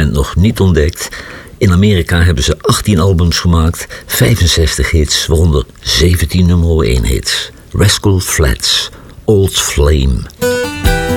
moment nog niet ontdekt. In Amerika hebben ze 18 albums gemaakt, 65 hits, waaronder 17 nummer 1 hits. Rascal Flatts, Old Flame.